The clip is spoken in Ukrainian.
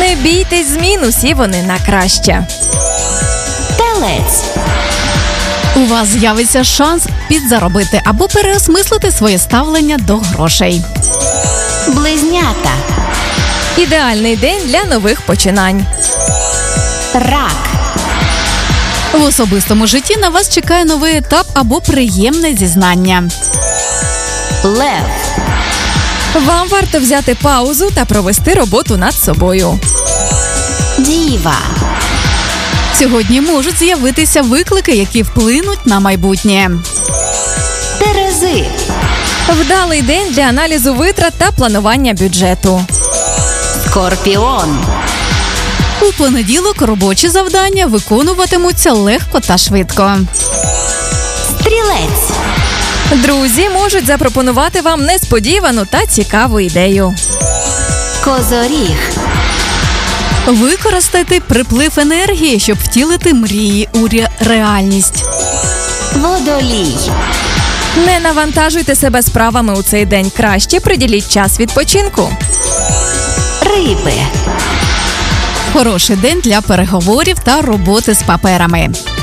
Не бійтесь змін, усі вони на краще. Телець. У вас з'явиться шанс підзаробити або переосмислити своє ставлення до грошей. Близнята. Ідеальний день для нових починань. Рак. В особистому житті на вас чекає новий етап або приємне зізнання. Лев. Вам варто взяти паузу та провести роботу над собою. Діва. Сьогодні можуть з'явитися виклики, які вплинуть на майбутнє. Терези. Вдалий день для аналізу витрат та планування бюджету. Скорпіон. У понеділок робочі завдання виконуватимуться легко та швидко. Стрілець. Друзі можуть запропонувати вам несподівану та цікаву ідею. Козоріг. Використайте приплив енергії, щоб втілити мрії у реальність. Водолій. Не навантажуйте себе справами у цей день. Краще приділіть час відпочинку. Риби. Хороший день для переговорів та роботи з паперами.